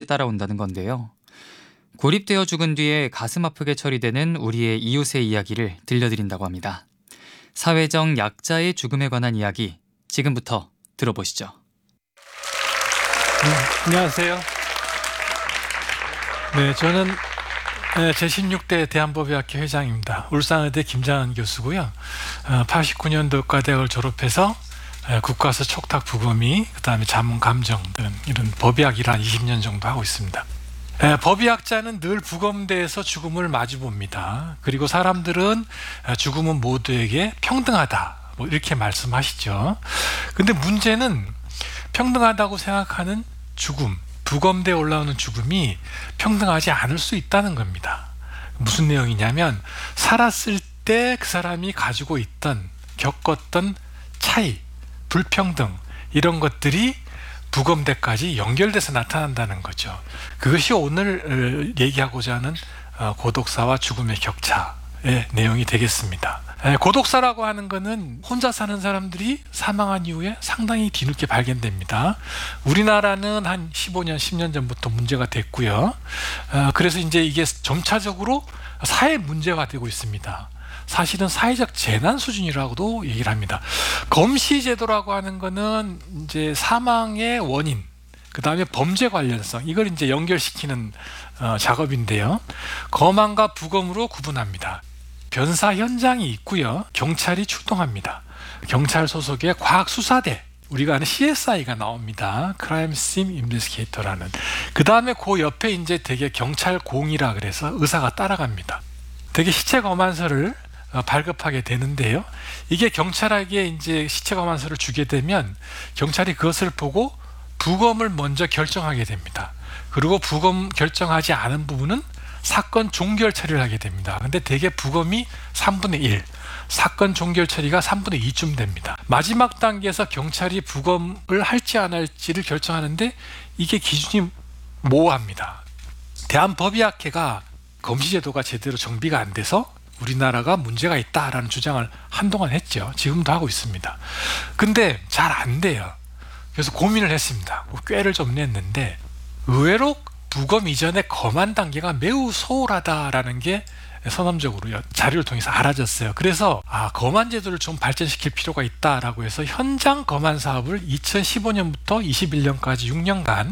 따라온다는 건데요. 고립되어 죽은 뒤에 가슴 아프게 처리되는 우리의 이웃의 이야기를 들려드린다고 합니다. 사회적 약자의 죽음에 관한 이야기, 지금부터 들어보시죠. 안녕하세요. 네, 저는 제16대 대한법의학회 회장입니다. 울산의대 김장은 교수고요. 89년도 의과대학을 졸업해서 국가서 촉탁 부검의, 그다음에 자문 감정 등 이런 법의학 일을 한 20년 정도 하고 있습니다. 법의학자는 늘 부검대에서 죽음을 마주봅니다. 그리고 사람들은 죽음은 모두에게 평등하다, 뭐 이렇게 말씀하시죠. 근데 문제는 평등하다고 생각하는 죽음, 부검대에 올라오는 죽음이 평등하지 않을 수 있다는 겁니다. 무슨 내용이냐면 살았을 때 그 사람이 가지고 있던, 겪었던 차이, 불평등 이런 것들이 부검대까지 연결돼서 나타난다는 거죠. 그것이 오늘 얘기하고자 하는 고독사와 죽음의 격차의 내용이 되겠습니다. 고독사라고 하는 것은 혼자 사는 사람들이 사망한 이후에 상당히 뒤늦게 발견됩니다. 우리나라는 한 15년, 10년 전부터 문제가 됐고요. 그래서 이제 이게 점차적으로 사회 문제가 되고 있습니다. 사실은 사회적 재난 수준이라고도 얘기를 합니다. 검시제도라고 하는 거는 이제 사망의 원인, 그 다음에 범죄 관련성, 이걸 이제 연결시키는 작업인데요. 검안과 부검으로 구분합니다. 변사 현장이 있고요. 경찰이 출동합니다. 경찰 소속의 과학수사대, 우리가 아는 CSI가 나옵니다. 크라임 씬 인베스티게이터라는. 그 다음에 그 옆에 이제 되게 경찰공이라 그래서 의사가 따라갑니다. 되게 시체 검안서를 발급하게 되는데요. 이게 경찰에게 이제 시체 검안서를 주게 되면 경찰이 그것을 보고 부검을 먼저 결정하게 됩니다. 그리고 부검 결정하지 않은 부분은 사건 종결 처리를 하게 됩니다. 근데 대개 부검이 3분의 1, 사건 종결 처리가 3분의 2쯤 됩니다. 마지막 단계에서 경찰이 부검을 할지 안 할지를 결정하는데 이게 기준이 모호합니다. 대한법의학회가 검시제도가 제대로 정비가 안 돼서 우리나라가 문제가 있다라는 주장을 한동안 했죠. 지금도 하고 있습니다. 근데 잘 안 돼요. 그래서 고민을 했습니다. 꾀를 좀 냈는데 의외로 부검 이전의 검안 단계가 매우 소홀하다라는 게 선언적으로 자료를 통해서 알아졌어요. 그래서 검안 제도를 좀 발전시킬 필요가 있다라고 해서 현장 검안 사업을 2015년부터 21년까지 6년간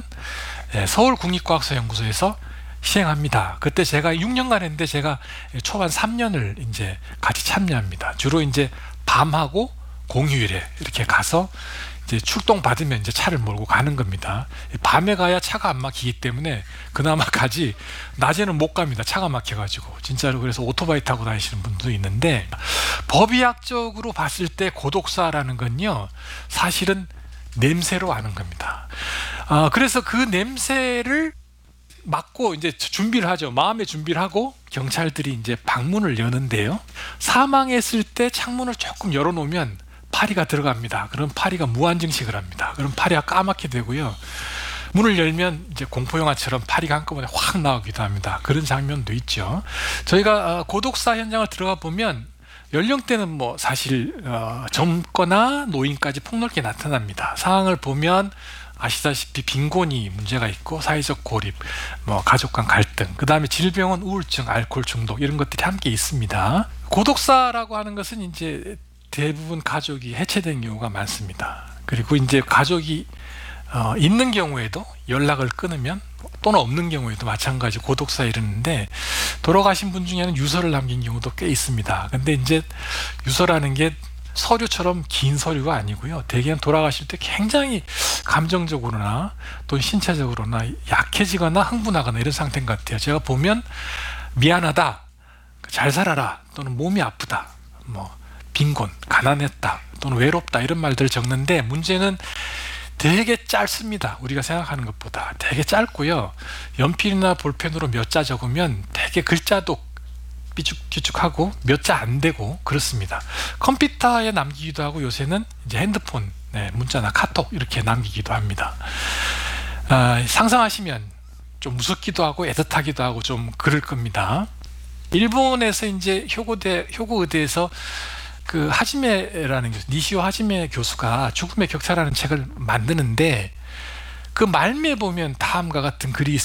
서울국립과학서연구소에서 시행합니다. 그때 제가 6년간 했는데 제가 초반 3년을 이제 같이 참여합니다. 주로 이제 밤하고 공휴일에 이렇게 가서 이제 출동 받으면 이제 차를 몰고 가는 겁니다. 밤에 가야 차가 안 막히기 때문에 그나마 가지, 낮에는 못 갑니다. 차가 막혀가지고. 진짜로. 그래서 오토바이 타고 다니시는 분도 있는데, 법의학적으로 봤을 때 고독사라는 건요, 사실은 냄새로 아는 겁니다. 그래서 그 냄새를 맡고 이제 준비를 하죠. 마음의 준비를 하고 경찰들이 이제 방문을 여는데요. 사망했을 때 창문을 조금 열어놓으면 파리가 들어갑니다. 그럼 파리가 무한증식을 합니다. 그럼 파리가 까맣게 되고요. 문을 열면 이제 공포영화처럼 파리가 한꺼번에 확 나오기도 합니다. 그런 장면도 있죠. 저희가 고독사 현장을 들어가 보면 연령대는 뭐 사실 젊거나 노인까지 폭넓게 나타납니다. 상황을 보면 아시다시피 빈곤이 문제가 있고 사회적 고립, 뭐 가족 간 갈등, 그 다음에 질병은 우울증, 알코올 중독 이런 것들이 함께 있습니다. 고독사라고 하는 것은 이제 대부분 가족이 해체된 경우가 많습니다. 그리고 이제 가족이 있는 경우에도 연락을 끊으면 또는 없는 경우에도 마찬가지 고독사에 이르는데 돌아가신 분 중에는 유서를 남긴 경우도 꽤 있습니다. 근데 이제 유서라는 게 서류처럼 긴 서류가 아니고요. 대개는 돌아가실 때 굉장히 감정적으로나 또는 신체적으로나 약해지거나 흥분하거나 이런 상태인 것 같아요. 제가 보면 미안하다, 잘 살아라, 또는 몸이 아프다, 뭐 빈곤, 가난했다, 또는 외롭다 이런 말들을 적는데 문제는 되게 짧습니다. 우리가 생각하는 것보다 되게 짧고요. 연필이나 볼펜으로 몇 자 적으면 되게 글자도 삐죽삐죽하고 몇 자 안 되고 그렇습니다. 컴퓨터에 남기기도 하고 요새는 이제 핸드폰, 문자나 카톡 이렇게 남기기도 합니다. 상상하시면 좀 무섭기도 하고 애틋하기도 하고 좀 그럴 겁니다. 일본에서 이제 효고의대에서 그 하지메라는 교수, 니시오 하지메 교수가 죽음의 격차라는 책을 만드는데 그 말미에 보면 다음과 같은 글이